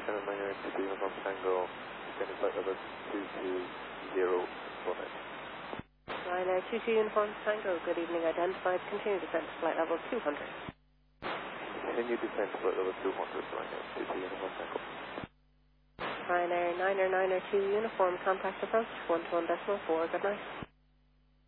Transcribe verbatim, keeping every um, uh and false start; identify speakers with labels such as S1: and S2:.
S1: Channel nine nine two two Uniform Tango, descending flight level two two zero, full net.
S2: Ryanair two two Uniform Tango, good evening, identified, continue descent to flight level two hundred.
S1: Continue descent to flight level two hundred, Ryanair two two Uniform Tango.
S2: Ryanair niner niner two Uniform, contact approach, one to one decimal four, good night.